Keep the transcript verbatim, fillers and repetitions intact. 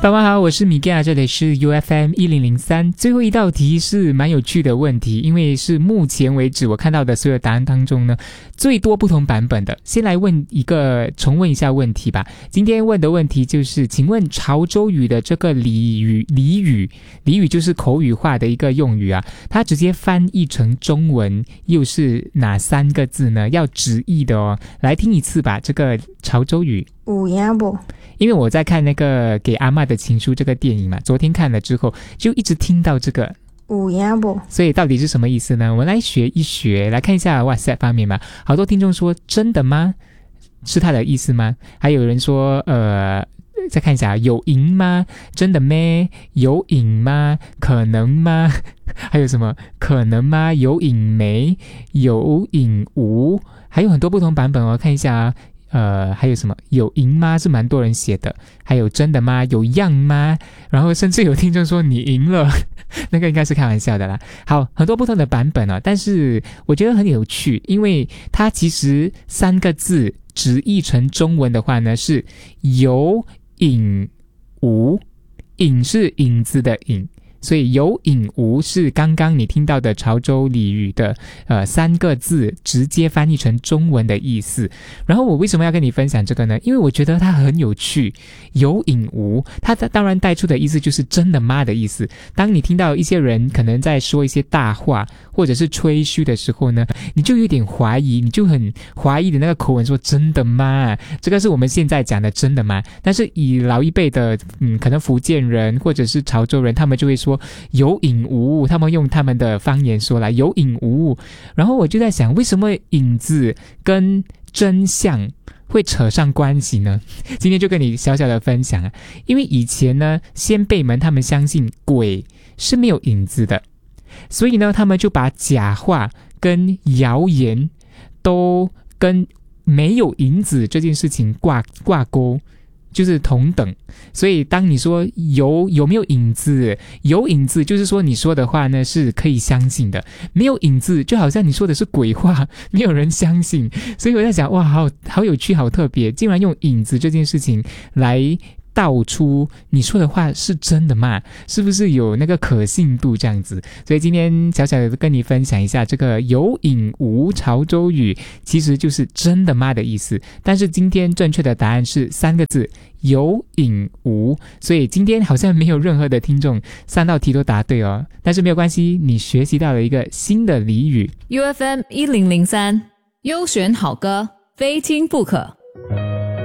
爸妈好，我是米盖，这里是 U F M 一零零三。最后一道题是蛮有趣的问题，因为是目前为止我看到的所有答案当中呢，最多不同版本的。先来问一个，重问一下问题吧。今天问的问题就是，请问潮州语的这个俚语，俚语，俚语就是口语化的一个用语啊，它直接翻译成中文又是哪三个字呢？要直译的哦。来听一次吧，这个潮州语。 有影不？ 因为我在看那个《给阿嬷的情书》这个电影嘛，昨天看了之后就一直听到这个有影不？ 所以到底是什么意思呢？我们来学一学，来看一下 WhatsApp 方面嘛。好多听众说真的吗？是它的意思吗？还有人说呃，再看一下有赢吗？真的咩？有瘾吗？可能吗？还有什么可能吗？有瘾没？有瘾无？还有很多不同版本哦，看一下啊。呃，还有什么有赢吗？是蛮多人写的。还有真的吗？有样吗？然后甚至有听众说你赢了，那个应该是开玩笑的啦。好，很多不同的版本啊，但是我觉得很有趣，因为它其实三个字直译成中文的话呢是有影无，影是影子的影。所以有影无是刚刚你听到的潮州俚语的呃三个字直接翻译成中文的意思。然后我为什么要跟你分享这个呢？因为我觉得它很有趣。有影无，它当然带出的意思就是真的吗的意思。当你听到一些人可能在说一些大话或者是吹嘘的时候呢，你就有点怀疑，你就很怀疑的那个口吻说真的吗？这个是我们现在讲的真的吗？但是以老一辈的嗯，可能福建人或者是潮州人，他们就会说有影无物，他们用他们的方言说来有影无物。然后我就在想，为什么影子跟真相会扯上关系呢？今天就跟你小小的分享啊。因为以前呢，先辈们他们相信鬼是没有影子的，所以呢他们就把假话跟谣言都跟没有影子这件事情挂挂钩，就是同等。所以当你说有有没有影子，有影子就是说你说的话呢是可以相信的，没有影子就好像你说的是鬼话，没有人相信。所以我在想，哇，好好有趣，好特别，竟然用影子这件事情来道出你说的话是真的吗？是不是有那个可信度这样子？所以今天小小的跟你分享一下这个有影无潮州语，其实就是真的吗的意思。但是今天正确的答案是三个字，有影无。所以今天好像没有任何的听众三道题都答对哦，但是没有关系，你学习到了一个新的俚语。 U F M 一零零三优选好歌，非听不可。